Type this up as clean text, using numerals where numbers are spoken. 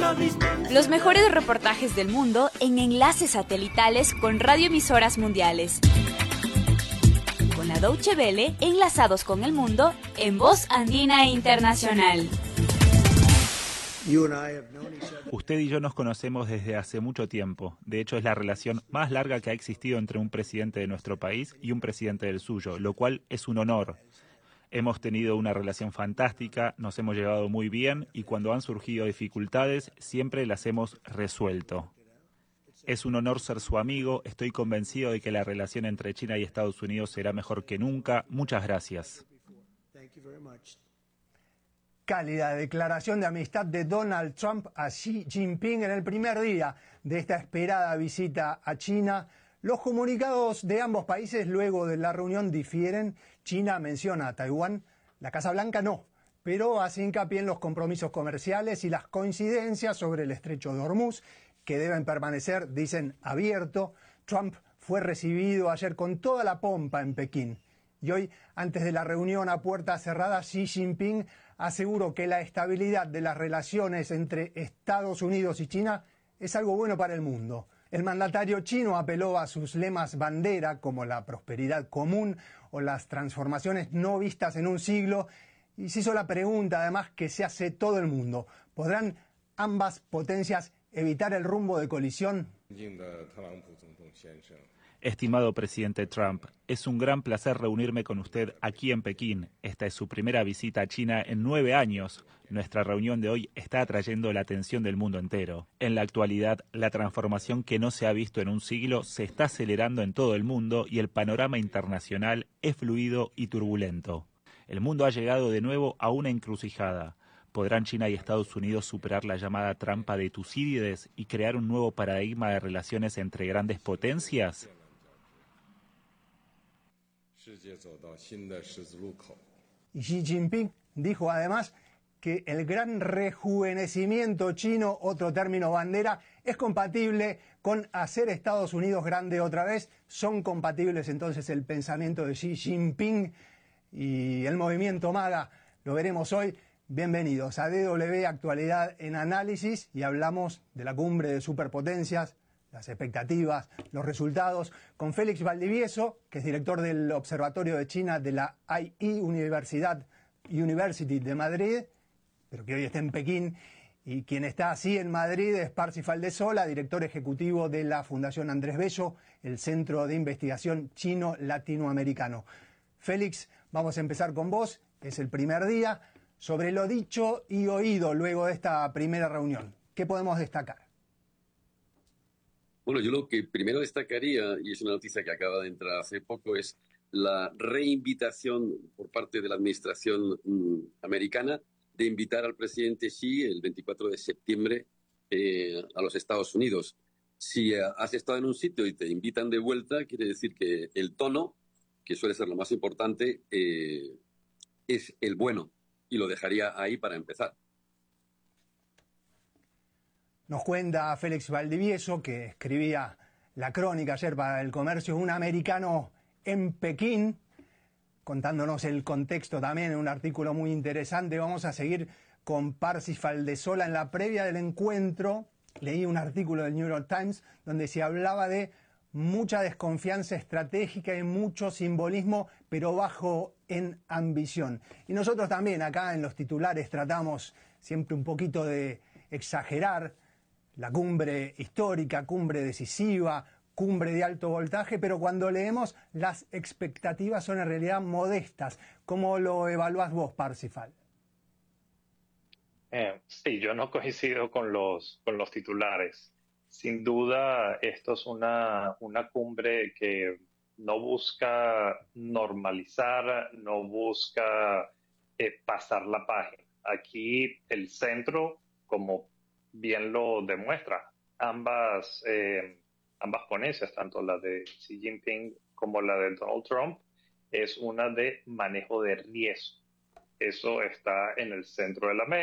Los mejores reportajes del mundo en enlaces satelitales con radioemisoras mundiales. Con la Deutsche Welle, enlazados con el mundo en Voz Andina Internacional. Usted y yo nos conocemos desde hace mucho tiempo. De hecho, es la relación más larga que ha existido entre un presidente de nuestro país y un presidente del suyo, lo cual es un honor. Hemos tenido una relación fantástica, nos hemos llevado muy bien y cuando han surgido dificultades siempre las hemos resuelto. Es un honor ser su amigo, estoy convencido de que la relación entre China y Estados Unidos será mejor que nunca. Muchas gracias. Cálida declaración de amistad de Donald Trump a Xi Jinping en el primer día de esta esperada visita a China. Los comunicados de ambos países luego de la reunión difieren. China menciona a Taiwán, la Casa Blanca no, pero hace hincapié en los compromisos comerciales y las coincidencias sobre el estrecho de Hormuz, que deben permanecer, dicen, abierto. Trump fue recibido ayer con toda la pompa en Pekín. Y hoy, antes de la reunión a puerta cerrada, Xi Jinping aseguró que la estabilidad de las relaciones entre Estados Unidos y China es algo bueno para el mundo. El mandatario chino apeló a sus lemas bandera como la prosperidad común o las transformaciones no vistas en un siglo y se hizo la pregunta además que se hace todo el mundo. ¿Podrán ambas potencias evitar el rumbo de colisión? Estimado presidente Trump, es un gran placer reunirme con usted aquí en Pekín. Esta es su primera visita a China en 9 años. Nuestra reunión de hoy está atrayendo la atención del mundo entero. En la actualidad, la transformación que no se ha visto en un siglo se está acelerando en todo el mundo y el panorama internacional es fluido y turbulento. El mundo ha llegado de nuevo a una encrucijada. ¿Podrán China y Estados Unidos superar la llamada trampa de Tucídides y crear un nuevo paradigma de relaciones entre grandes potencias? Y Xi Jinping dijo además que el gran rejuvenecimiento chino, otro término bandera, es compatible con hacer Estados Unidos grande otra vez. Son compatibles entonces el pensamiento de Xi Jinping y el movimiento MAGA. Lo veremos hoy. Bienvenidos a DW Actualidad en Análisis y hablamos de la cumbre de superpotencias, las expectativas, los resultados, con Félix Valdivieso, que es director del Observatorio de China de la IE University de Madrid, pero que hoy está en Pekín, y quien está así en Madrid es Parsifal de Sola, director ejecutivo de la Fundación Andrés Bello, el Centro de Investigación Chino-Latinoamericano. Félix, vamos a empezar con vos, es el primer día, sobre lo dicho y oído luego de esta primera reunión. ¿Qué podemos destacar? Bueno, yo lo que primero destacaría, y es una noticia que acaba de entrar hace poco, es la reinvitación por parte de la administración americana de invitar al presidente Xi el 24 de septiembre a los Estados Unidos. Si has estado en un sitio y te invitan de vuelta, quiere decir que el tono, que suele ser lo más importante, es el bueno, y lo dejaría ahí para empezar. Nos cuenta Félix Valdivieso, que escribía la crónica ayer para El Comercio, un americano en Pekín, contándonos el contexto también en un artículo muy interesante. Vamos a seguir con Parsifal de Sola. En la previa del encuentro leí un artículo del New York Times donde se hablaba de mucha desconfianza estratégica y mucho simbolismo, pero bajo en ambición. Y nosotros también acá en los titulares tratamos siempre un poquito de exagerar la cumbre histórica, cumbre decisiva, cumbre de alto voltaje, pero cuando leemos las expectativas son en realidad modestas. ¿Cómo lo evaluás vos, Parsifal? Sí, yo no coincido con los titulares. Sin duda, esto es una cumbre que no busca normalizar, no busca pasar la página. Aquí el centro, como bien lo demuestra, ambas ponencias, tanto la de Xi Jinping como la de Donald Trump, es una de manejo de riesgo. Eso está en el centro de la mesa.